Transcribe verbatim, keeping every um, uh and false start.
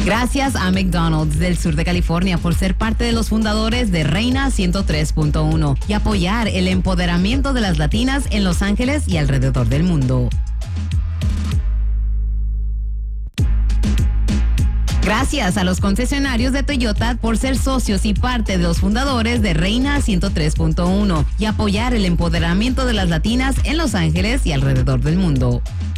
Gracias a McDonald's del sur de California por ser parte de los fundadores de Reina ciento tres punto uno y apoyar el empoderamiento de las latinas en Los Ángeles y alrededor del mundo. Gracias a los concesionarios de Toyota por ser socios y parte de los fundadores de Reina ciento tres punto uno y apoyar el empoderamiento de las latinas en Los Ángeles y alrededor del mundo.